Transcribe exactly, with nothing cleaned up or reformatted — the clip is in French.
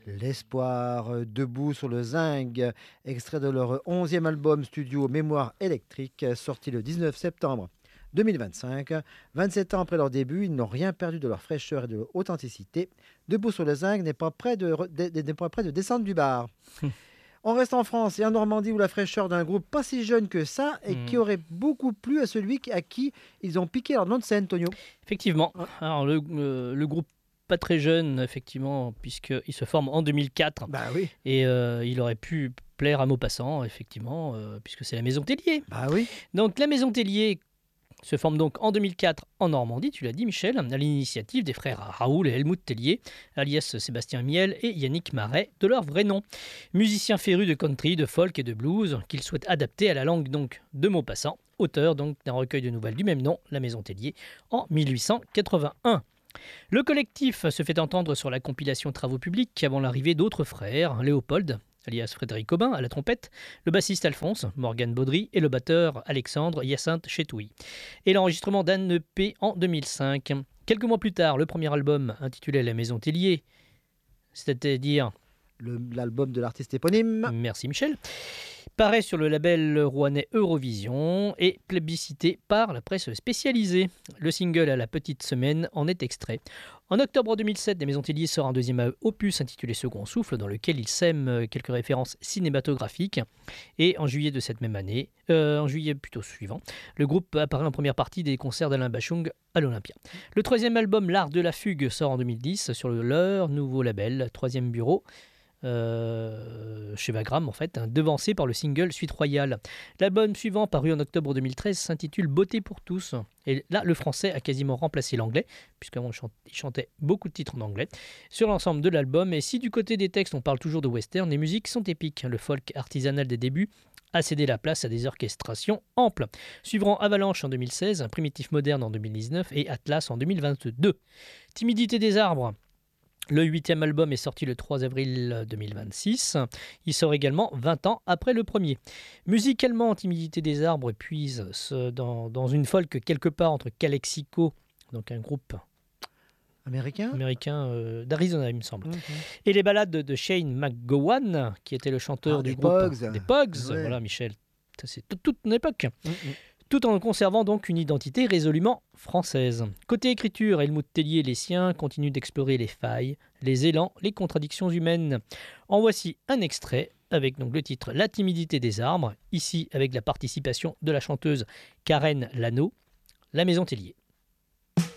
L'espoir, euh, debout sur le zinc, extrait de leur onzième album studio Mémoire électrique, sorti le dix-neuf septembre deux mille vingt-cinq. vingt-sept ans après leur début, ils n'ont rien perdu de leur fraîcheur et de leur authenticité. Debout sur le zinc n'est pas prêt de, re- de- de- n'est pas prêt de descendre du bar. On reste en France et en Normandie où la fraîcheur d'un groupe pas si jeune que ça et qui Mhm. aurait beaucoup plu à celui qui- à qui ils ont piqué leur nom de scène, Tonio. Effectivement. Ouais. Alors, le, euh, le groupe pas très jeune, effectivement, puisqu'il se forme en deux mille quatre. Bah oui. Et euh, il aurait pu plaire à Maupassant, effectivement, euh, puisque c'est la Maison Tellier. Bah oui. Donc la Maison Tellier se forme donc en deux mille quatre en Normandie, tu l'as dit Michel, à l'initiative des frères Raoul et Helmut Tellier, alias Sébastien Miel et Yannick Marais, de leur vrai nom. Musiciens férus de country, de folk et de blues, qu'ils souhaitent adapter à la langue donc de Maupassant, auteur donc d'un recueil de nouvelles du même nom, La Maison Tellier, en mille huit cent quatre-vingt-un. Le collectif se fait entendre sur la compilation Travaux publics avant l'arrivée d'autres frères, Léopold, alias Frédéric Aubin, à la trompette, le bassiste Alphonse, Morgane Baudry et le batteur Alexandre Hyacinthe Chetouille. Et l'enregistrement d'Anne P. en deux mille cinq. Quelques mois plus tard, le premier album, intitulé La Maison Tellier, c'est-à-dire Le- L'album de l'artiste éponyme. Merci Michel, paraît sur le label rouennais Eurovision et plébiscité par la presse spécialisée. Le single à la petite semaine en est extrait. En octobre deux mille sept, Les Maisons Tellier sort un deuxième opus intitulé Second Souffle, dans lequel il sème quelques références cinématographiques. Et en juillet de cette même année, euh, en juillet plutôt suivant, le groupe apparaît en première partie des concerts d'Alain Bachung à l'Olympia. Le troisième album, L'Art de la Fugue, sort en deux mille dix sur le- leur nouveau label, Troisième Bureau, Euh, chez Vagram en fait, hein, devancé par le single Suite Royale. L'album suivant, paru en octobre deux mille treize, s'intitule Beauté pour tous. Et là, le français a quasiment remplacé l'anglais, puisqu'avant il chante- il chantait beaucoup de titres en anglais, sur l'ensemble de l'album. Et si du côté des textes on parle toujours de western, les musiques sont épiques. Le folk artisanal des débuts a cédé la place à des orchestrations amples. Suivront Avalanche en deux mille seize, Primitif Moderne en deux mille dix-neuf et Atlas en deux mille vingt-deux. Timidité des arbres. Le huitième album est sorti le trois avril deux mille vingt-six. Il sort également vingt ans après le premier. Musicalement, Timidité des arbres puise ce- dans, dans une folk quelque part entre Calexico, donc un groupe Américain. américain euh, d'Arizona, il me semble, Mhm. et les ballades de, de Shane McGowan, qui était le chanteur Ah, du des groupe Pogues. des Pogues. Ouais. Voilà, Michel, ça c'est toute, toute une époque. Mhm. Tout en conservant donc une identité résolument française. Côté écriture, Helmut Tellier et les siens continuent d'explorer les failles, les élans, les contradictions humaines. En voici un extrait avec donc le titre La timidité des arbres, ici avec la participation de la chanteuse Karen Lano, La Maison Tellier.